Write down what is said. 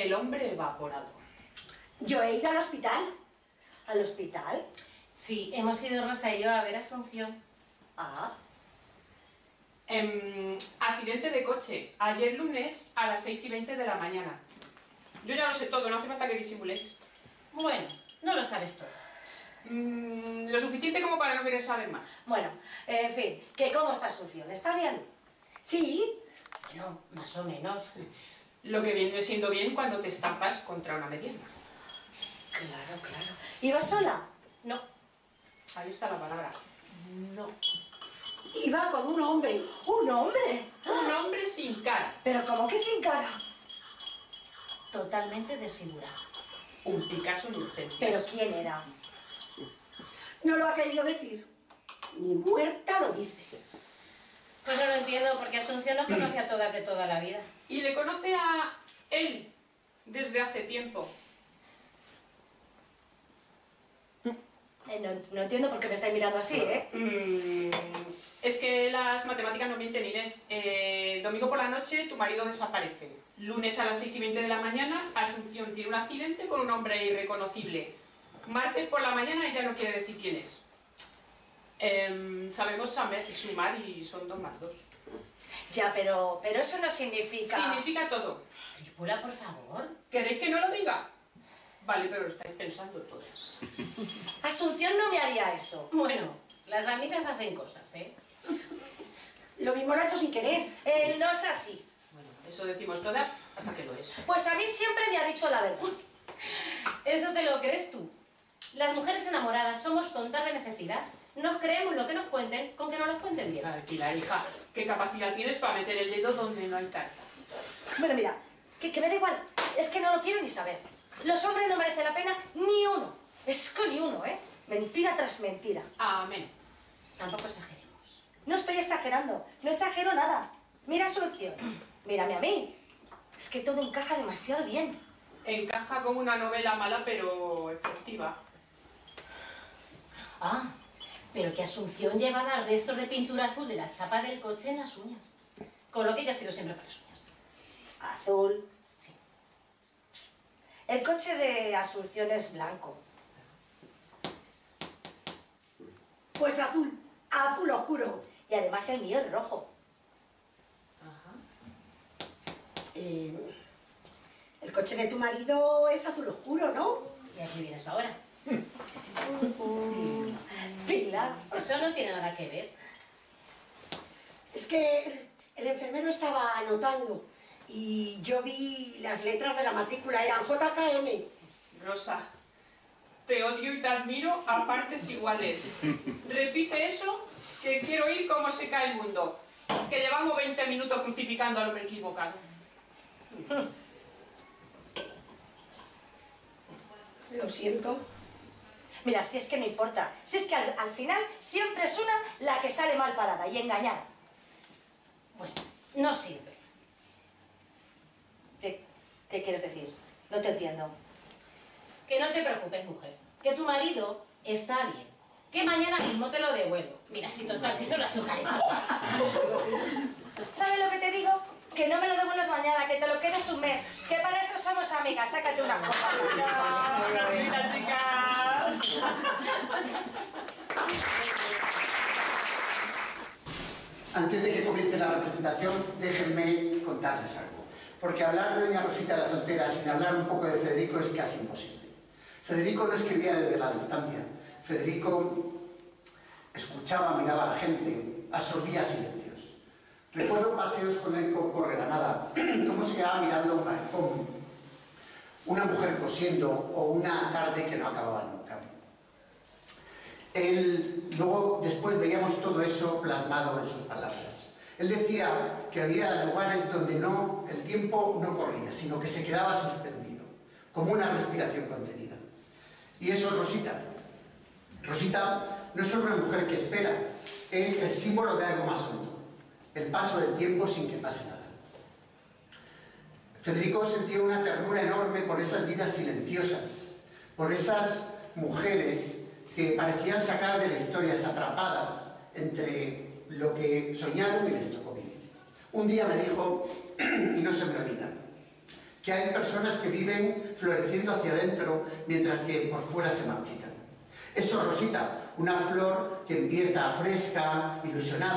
El hombre evaporado. Yo he ido al hospital. ¿Al hospital? Sí, hemos ido Rosa y yo a ver a Asunción. Ah. Accidente de coche. Ayer lunes a las 6:20 de la mañana. Yo ya lo sé todo, no hace falta que disimuléis. Bueno, no lo sabes todo. Lo suficiente como para no querer saber más. Bueno, en fin, que ¿cómo está Asunción? ¿Está bien? ¿Sí? Bueno, más o menos. Lo que viene siendo bien cuando te estampas contra una mediana. Claro, claro. ¿Iba sola? No. Ahí está la palabra. No. Iba con un hombre. ¿Un hombre? Un hombre sin cara. ¿Pero cómo que sin cara? Totalmente desfigurado. Un Picasso en urgencias. ¿Pero quién era? No lo ha querido decir. Ni muerta lo dice. Pues no lo entiendo, porque Asunción nos conoce a todas de toda la vida. Y le conoce a él desde hace tiempo. No entiendo por qué me estáis mirando así, ¿eh? Es que las matemáticas no mienten, Inés. Domingo por la noche tu marido desaparece. Lunes a las 6:20 de la mañana, Asunción tiene un accidente con un hombre irreconocible. Martes por la mañana ella no quiere decir quién es. Sabemos sumar y son 2 más 2. Ya, pero eso no significa... Significa todo. Crípula, por favor. ¿Queréis que no lo diga? Vale, pero lo estáis pensando todas. Asunción no me haría eso. Bueno, las amigas hacen cosas, ¿eh? Lo mismo lo ha hecho sin querer. Él no es así. Bueno, eso decimos todas hasta que lo es. Pues a mí siempre me ha dicho la verdad. Eso te lo crees tú. Las mujeres enamoradas somos tontas de necesidad. Nos creemos lo que nos cuenten con que no nos cuenten bien. Tranquila, hija. ¿Qué capacidad tienes para meter el dedo donde no hay carta? Bueno, mira, que me da igual. Es que no lo quiero ni saber. Los hombres no merecen la pena ni uno. Es que ni uno, ¿eh? Mentira tras mentira. Amén. Tampoco exageremos. No estoy exagerando. No exagero nada. Mira Asunción. Mírame a mí. Es que todo encaja demasiado bien. Encaja como una novela mala, pero efectiva. Ah, pero que Asunción llevaba restos de pintura azul de la chapa del coche en las uñas. Con lo que ella ha sido siempre para las uñas. Azul. Sí. El coche de Asunción es blanco. Pues azul. Azul oscuro. Y además el mío es rojo. Ajá. El coche de tu marido es azul oscuro, ¿no? ¿Y aquí viene eso ahora? Pilar. Eso no tiene nada que ver. Es que el enfermero estaba anotando y yo vi las letras de la matrícula, eran JKM. Rosa, te odio y te admiro a partes iguales. Repite eso, que quiero oír cómo se cae el mundo. Que llevamos 20 minutos crucificando al hombre equivocado. Lo siento. Mira, si es que no importa, si es que al final siempre es una la que sale mal parada y engañada. Bueno, no sirve. ¿Qué quieres decir? No te entiendo. Que no te preocupes, mujer. Que tu marido está bien. Que mañana mismo te lo devuelvo. Mira, si total, si solo ha sido caretón. ¿Sabes lo que te digo? Que no me lo devuelvas mañana, que te lo quedes un mes. Que para eso somos amigas, sácate unas copas. ¡Gracias, chicas! Antes de que comience la representación, déjenme contarles algo. Porque hablar de doña Rosita la soltera sin hablar un poco de Federico es casi imposible. Federico no escribía desde la distancia. Federico escuchaba, miraba a la gente, absorbía silencios. Recuerdo paseos con él por Granada, cómo se quedaba mirando un balcón, una mujer cosiendo o una tarde que no acababa nunca. Luego, después veíamos todo eso plasmado en sus palabras. Él decía que había lugares donde el tiempo no corría, sino que se quedaba suspendido, como una respiración contenida. Y eso es Rosita. Rosita no es solo una mujer que espera, es el símbolo de algo más hondo. El paso del tiempo sin que pase nada. Federico sentía una ternura enorme por esas vidas silenciosas, por esas mujeres que parecían sacar de la historia, atrapadas entre lo que soñaron y les tocó vivir. Un día me dijo, y no se me olvida, que hay personas que viven floreciendo hacia adentro mientras que por fuera se marchitan. Eso, Rosita, una flor que empieza fresca, ilusionada,